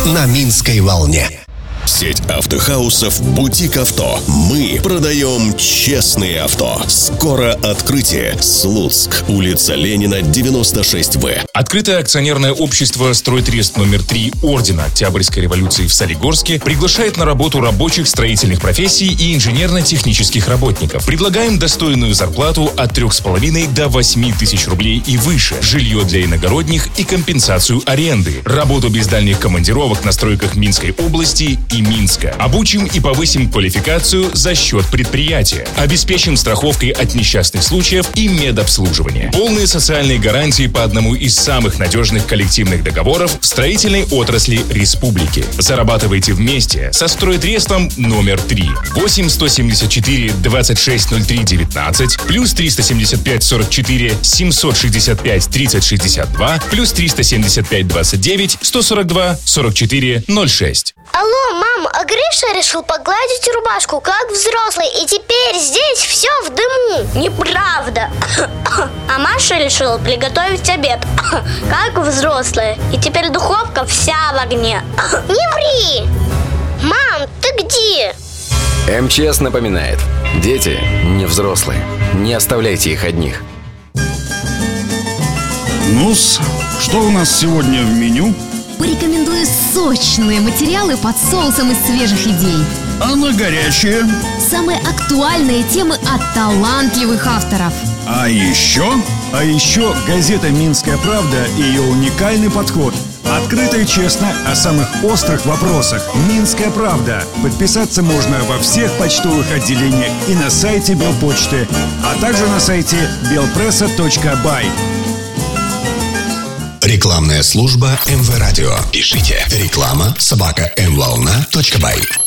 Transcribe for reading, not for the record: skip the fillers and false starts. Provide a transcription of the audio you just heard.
на Минской волне. Сеть автохаусов «Бутик Авто». Мы продаем честные авто. Скоро открытие. Слуцк, улица Ленина, 96В. Открытое акционерное общество «Стройтрест» номер 3 Ордена Октябрьской революции в Солигорске приглашает на работу рабочих строительных профессий и инженерно-технических работников. Предлагаем достойную зарплату от 3,5 до 8 тысяч рублей и выше, жилье для иногородних и компенсацию аренды, работу без дальних командировок на стройках Минской области и Минска. Обучим и повысим квалификацию за счет предприятия. Обеспечим страховкой от несчастных случаев и медобслуживания. Полные социальные гарантии по одному из самых надежных коллективных договоров в строительной отрасли республики. Зарабатывайте вместе со «Стройтрестом» номер 3. 8 174 26 03 19, плюс 375 44 765 30 62, плюс 375 29 142 44 06. Алло, мам, а Гриша решил погладить рубашку, как взрослый, и теперь здесь все в дыму. Неправда. А Маша решила приготовить обед, как взрослая, и теперь духовка вся в огне. Не ври! Мам, ты где? МЧС напоминает: дети не взрослые, не оставляйте их одних. Ну-с, что у нас сегодня в меню? Порекомендую сочные материалы под соусом из свежих идей. А на горячее? Самые актуальные темы от талантливых авторов. А еще газета «Минская правда» и ее уникальный подход. Открыто и честно о самых острых вопросах. «Минская правда». Подписаться можно во всех почтовых отделениях и на сайте Белпочты, а также на сайте belpressa.by. Рекламная служба МВ Радио. Пишите реклама@mvolna.by.